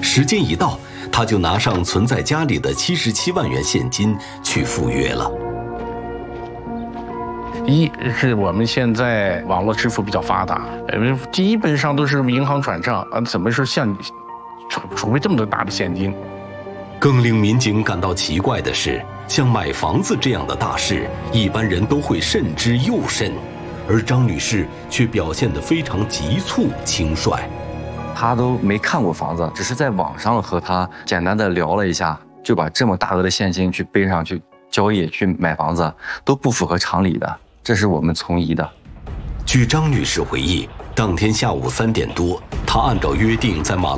时间一到，他就拿上存在家里的77万元现金去赴约了。 一是我们现在网络支付比较发达，基本上都是银行转账啊，怎么说像储备这么多大的现金？ 更令民警感到奇怪的是，像买房子这样的大事，一般人都会慎之又慎，而张女士却表现得非常急促轻率。 她都没看过房子，只是在网上和他简单的聊了一下，就把这么大额的现金去背上去交易去买房子，都不符合常理的，这是我们存疑的。 据张女士回忆，当天下午3点多，她按照约定在马